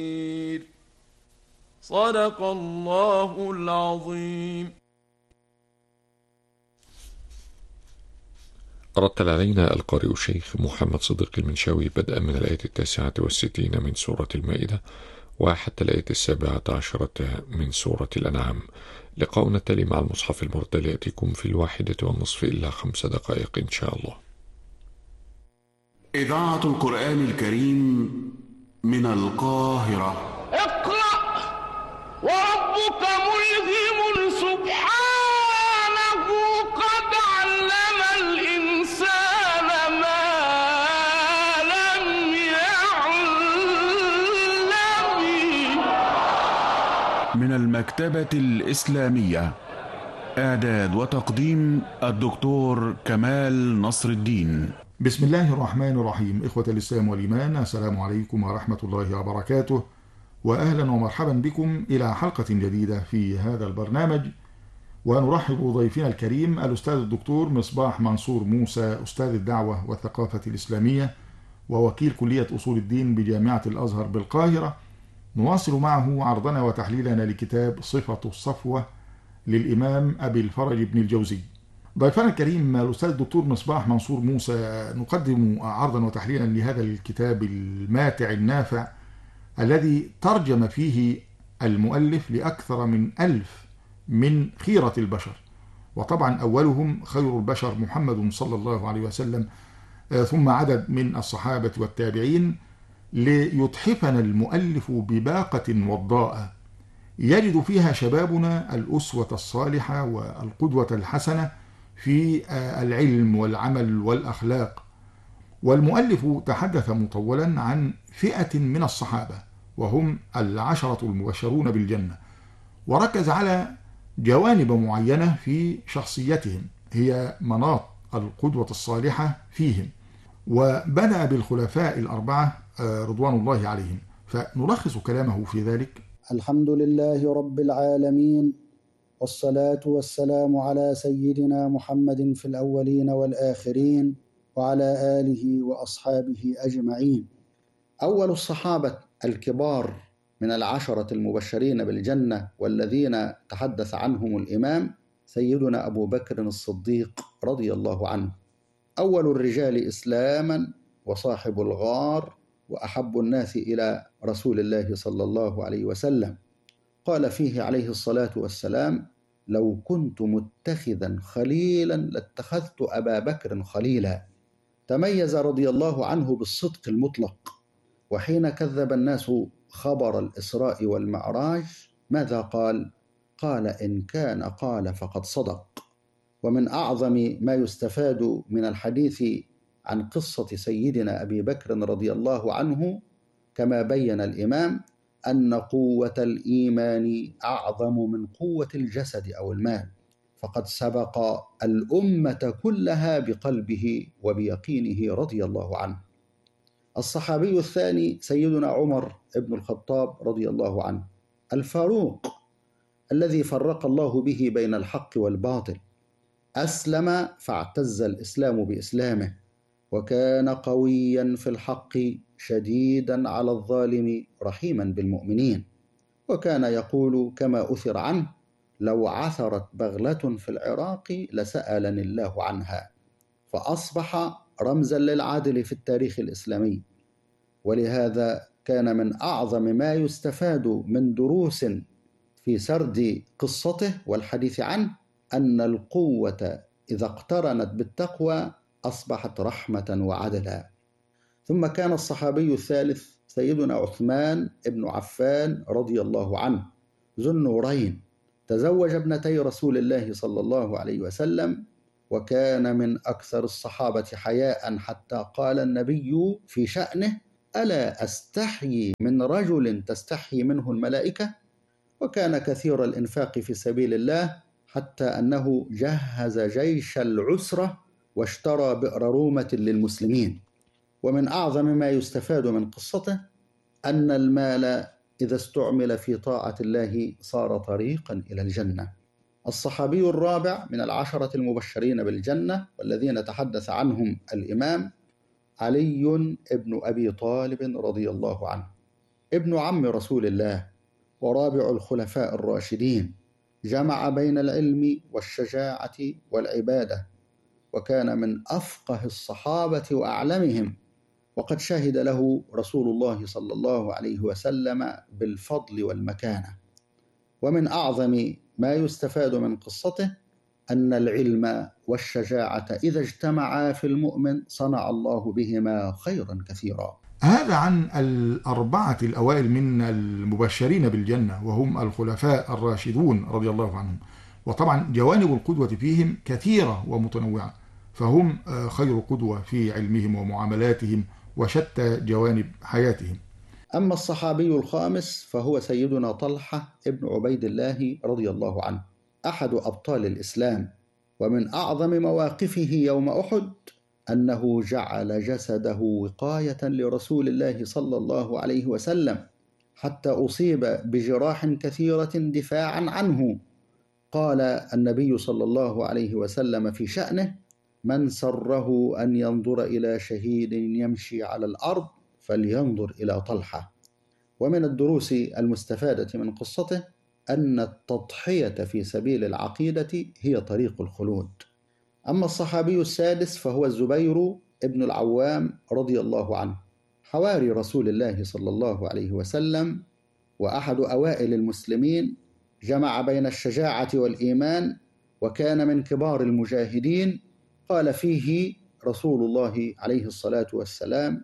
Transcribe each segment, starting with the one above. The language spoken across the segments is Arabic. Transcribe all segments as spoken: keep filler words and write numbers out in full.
صدق الله العظيم. رتل علينا القارئ الشيخ محمد صديق المنشاوي بدءا من الآية التاسعة والستين من سورة المائدة وحتى الآية السابعة عشرة من سورة الأنعام. لقاؤنا التالي مع المصحف المرتل يأتيكم في الواحدة والنصف إلا خمس دقائق إن شاء الله. إذاعة القرآن الكريم من القاهرة. اقرأ وربك ملهم سبحانه قد علم الإنسان ما لم يعلم. من المكتبة الإسلامية، إعداد وتقديم الدكتور كمال نصر الدين. بسم الله الرحمن الرحيم. إخوة الإسلام والإيمان، السلام عليكم ورحمة الله وبركاته، وأهلا ومرحبا بكم إلى حلقة جديدة في هذا البرنامج. ونرحب بضيفنا الكريم الأستاذ الدكتور مصباح منصور موسى، أستاذ الدعوة والثقافة الإسلامية ووكيل كلية أصول الدين بجامعة الأزهر بالقاهرة. نواصل معه عرضنا وتحليلنا لكتاب صفة الصفوة للإمام أبي الفرج بن الجوزي. ضيفنا الكريم الأستاذ الدكتور مصباح منصور موسى، نقدم عرضا وتحليلا لهذا الكتاب الماتع النافع الذي ترجم فيه المؤلف لأكثر من ألف من خيرة البشر، وطبعا أولهم خير البشر محمد صلى الله عليه وسلم، ثم عدد من الصحابة والتابعين، ليتحفنا المؤلف بباقة وضاءة يجد فيها شبابنا الأسوة الصالحة والقدوة الحسنة في العلم والعمل والأخلاق. والمؤلف تحدث مطولا عن فئة من الصحابة وهم العشرة المبشرون بالجنة، وركز على جوانب معينة في شخصيتهم هي مناط القدوة الصالحة فيهم، وبدأ بالخلفاء الأربعة رضوان الله عليهم. فنلخص كلامه في ذلك: الحمد لله رب العالمين، والصلاة والسلام على سيدنا محمد في الأولين والآخرين، وعلى آله وأصحابه أجمعين. أول الصحابة الكبار من العشرة المبشرين بالجنة والذين تحدث عنهم الإمام سيدنا أبو بكر الصديق رضي الله عنه، أول الرجال إسلاما وصاحب الغار وأحب الناس إلى رسول الله صلى الله عليه وسلم. قال فيه عليه الصلاة والسلام: لو كنت متخذا خليلا لاتخذت أبا بكر خليلا. تميز رضي الله عنه بالصدق المطلق، وحين كذب الناس خبر الإسراء والمعراج ماذا قال؟ قال: إن كان قال فقد صدق. ومن أعظم ما يستفاد من الحديث عن قصة سيدنا أبي بكر رضي الله عنه كما بين الإمام أن قوة الإيمان أعظم من قوة الجسد أو المال، فقد سبق الأمة كلها بقلبه وبيقينه رضي الله عنه. الصحابي الثاني سيدنا عمر بن الخطاب رضي الله عنه، الفاروق الذي فرق الله به بين الحق والباطل. أسلم فاعتز الإسلام بإسلامه، وكان قويا في الحق شديدا على الظالم رحيما بالمؤمنين، وكان يقول كما أثر عنه: لو عثرت بغلة في العراق لسألني الله عنها. فأصبح رمزا للعدل في التاريخ الإسلامي. ولهذا كان من أعظم ما يستفاد من دروس في سرد قصته والحديث عنه أن القوة إذا اقترنت بالتقوى أصبحت رحمة وعدلا. ثم كان الصحابي الثالث سيدنا عثمان بن عفان رضي الله عنه، ذو النورين، تزوج ابنتي رسول الله صلى الله عليه وسلم، وكان من أكثر الصحابة حياء حتى قال النبي في شأنه: ألا أستحيي من رجل تستحيي منه الملائكة. وكان كثير الإنفاق في سبيل الله حتى أنه جهز جيش العسرة واشترى بئر رومة للمسلمين. ومن أعظم ما يستفاد من قصته أن المال إذا استعمل في طاعة الله صار طريقا إلى الجنة. الصحابي الرابع من العشرة المبشرين بالجنة والذين تحدث عنهم الإمام علي بن أبي طالب رضي الله عنه، ابن عم رسول الله ورابع الخلفاء الراشدين، جمع بين العلم والشجاعة والعبادة، وكان من أفقه الصحابة وأعلمهم، وقد شهد له رسول الله صلى الله عليه وسلم بالفضل والمكانة. ومن أعظم ما يستفاد من قصته أن العلم والشجاعة إذا اجتمعا في المؤمن صنع الله بهما خيرا كثيرا. هذا عن الأربعة الأوائل من المبشرين بالجنة، وهم الخلفاء الراشدون رضي الله عنهم. وطبعا جوانب القدوة فيهم كثيرة ومتنوعة، فهم خير قدوة في علمهم ومعاملاتهم وشتى جوانب حياتهم. أما الصحابي الخامس فهو سيدنا طلحة ابن عبيد الله رضي الله عنه، أحد أبطال الإسلام. ومن أعظم مواقفه يوم أحد أنه جعل جسده وقاية لرسول الله صلى الله عليه وسلم، حتى أصيب بجراح كثيرة دفاعا عنه. قال النبي صلى الله عليه وسلم في شأنه: من سره أن ينظر إلى شهيد يمشي على الأرض فلينظر إلى طلحة. ومن الدروس المستفادة من قصته أن التضحية في سبيل العقيدة هي طريق الخلود. أما الصحابي السادس فهو الزبير ابن العوام رضي الله عنه، حواري رسول الله صلى الله عليه وسلم، وأحد أوائل المسلمين، جمع بين الشجاعة والإيمان، وكان من كبار المجاهدين. قال فيه رسول الله عليه الصلاة والسلام: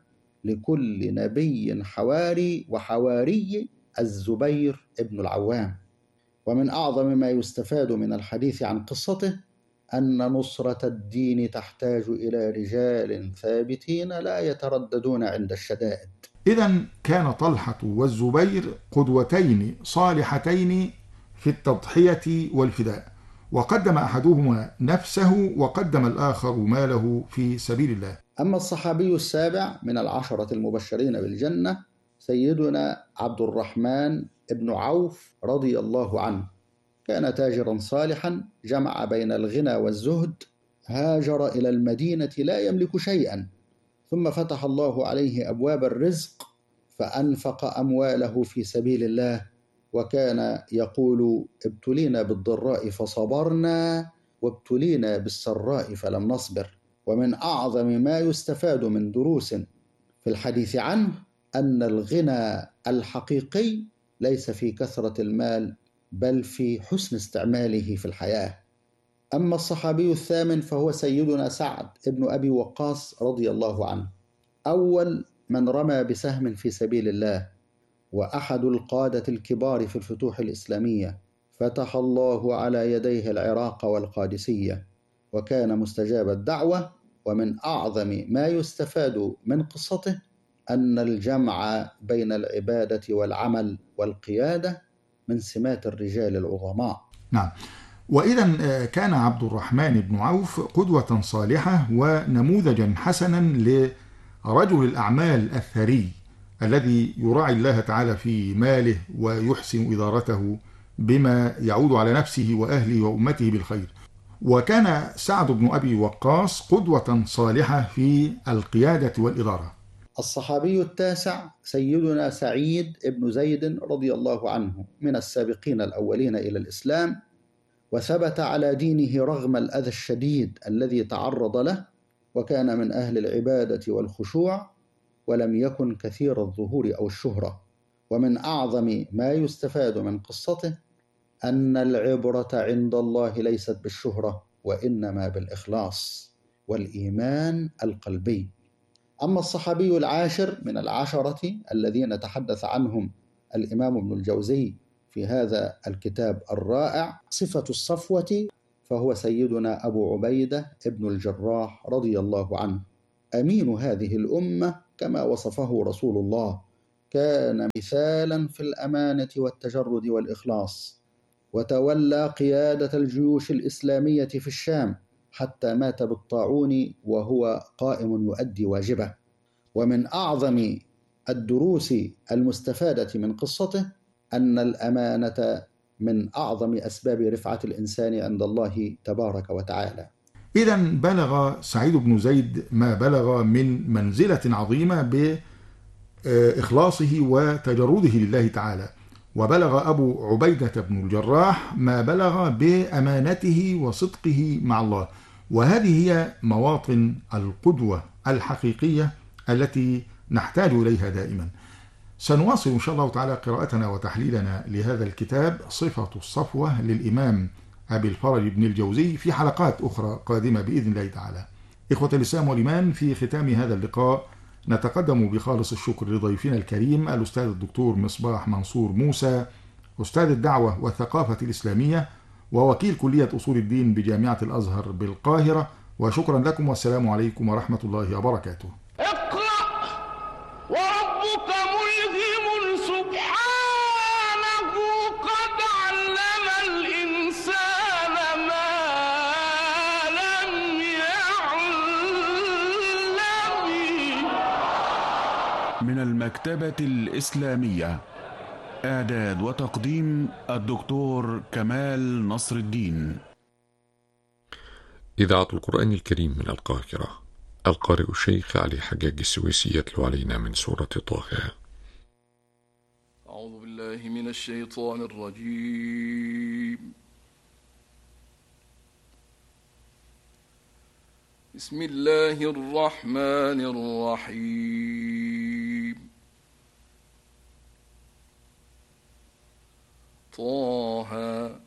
لكل نبي حواري، وحواري الزبير ابن العوام. ومن أعظم ما يستفاد من الحديث عن قصته أن نصرة الدين تحتاج إلى رجال ثابتين لا يترددون عند الشدائد. إذن كان طلحة والزبير قدوتين صالحتين في التضحية والفداء، وقدم أحدهما نفسه وقدم الآخر ماله في سبيل الله. أما الصحابي السابع من العشرة المبشرين بالجنة سيدنا عبد الرحمن ابن عوف رضي الله عنه، كان تاجرا صالحا جمع بين الغنى والزهد، هاجر إلى المدينة لا يملك شيئا، ثم فتح الله عليه أبواب الرزق فأنفق أمواله في سبيل الله، وكان يقول: ابتلينا بالضراء فصبرنا، وابتلينا بالسراء فلم نصبر. ومن أعظم ما يستفاد من دروس في الحديث عنه أن الغنى الحقيقي ليس في كثرة المال، بل في حسن استعماله في الحياة. أما الصحابي الثامن فهو سيدنا سعد ابن أبي وقاص رضي الله عنه، أول من رمى بسهم في سبيل الله، وأحد القادة الكبار في الفتوح الإسلامية، فتح الله على يديه العراق والقادسية، وكان مستجاب الدعوة. ومن أعظم ما يستفاد من قصته أن الجمع بين العبادة والعمل والقيادة من سمات الرجال العظماء. نعم. وإذا كان عبد الرحمن بن عوف قدوة صالحة ونموذجا حسنا لرجل الأعمال الثري الذي يراعي الله تعالى في ماله ويحسن إدارته بما يعود على نفسه وأهله وأمته بالخير. وكان سعد بن أبي وقاص قدوة صالحة في القيادة والإدارة. الصحابي التاسع سيدنا سعيد بن زيد رضي الله عنه، من السابقين الأولين إلى الإسلام، وثبت على دينه رغم الأذى الشديد الذي تعرض له، وكان من أهل العبادة والخشوع، ولم يكن كثير الظهور أو الشهرة. ومن أعظم ما يستفاد من قصته أن العبرة عند الله ليست بالشهرة، وإنما بالإخلاص والإيمان القلبي. أما الصحابي العاشر من العشرة الذين تحدث عنهم الإمام ابن الجوزي في هذا الكتاب الرائع صفة الصفوة، فهو سيدنا أبو عبيدة ابن الجراح رضي الله عنه، أمين هذه الأمة كما وصفه رسول الله، كان مثالا في الأمانة والتجرد والإخلاص، وتولى قيادة الجيوش الإسلامية في الشام حتى مات بالطاعون وهو قائم يؤدي واجبه. ومن أعظم الدروس المستفادة من قصته أن الأمانة من أعظم أسباب رفعة الإنسان عند الله تبارك وتعالى. إذن بلغ سعيد بن زيد ما بلغ من منزلة عظيمة إخلاصه وتجرده لله تعالى. وبلغ أبو عبيدة بن الجراح ما بلغ بأمانته وصدقه مع الله. وهذه هي مواطن القدوة الحقيقية التي نحتاج إليها دائما. سنواصل إن شاء الله تعالى قراءتنا وتحليلنا لهذا الكتاب صفة الصفوة للإمام أبي الفرج بن الجوزي في حلقات أخرى قادمة بإذن الله تعالى. إخوة الإسلام والإيمان، في ختام هذا اللقاء نتقدم بخالص الشكر لضيفنا الكريم الأستاذ الدكتور مصباح منصور موسى، أستاذ الدعوة والثقافة الإسلامية ووكيل كلية أصول الدين بجامعة الأزهر بالقاهرة. وشكرا لكم، والسلام عليكم ورحمة الله وبركاته. اقرأ وربك ملهم سبحانه قد علم الإنسان ما لم يعلم. من المكتبة الإسلامية، إعداد وتقديم الدكتور كمال نصر الدين. إذاعة القرآن الكريم من القاهرة. القارئ الشيخ علي حجاج السويسي يتلو علينا من سورة طه. أعوذ بالله من الشيطان الرجيم. بسم الله الرحمن الرحيم. طه